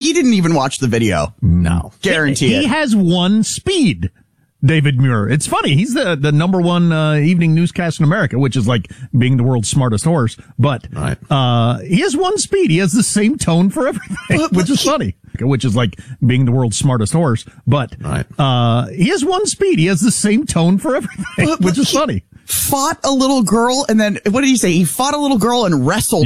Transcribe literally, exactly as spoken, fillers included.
he didn't even watch the video. No. Guarantee he, it. He has one speed, David Muir. It's funny. He's the, the number one uh, evening newscast in America, which is like being the world's smartest horse. But right. uh, he has one speed. He has the same tone for everything, but, which but is he, funny. Which is like being the world's smartest horse. But right. uh, he has one speed. He has the same tone for everything, but, but which is funny. Fought a little girl, and then, what did he say? He fought a little girl and wrestled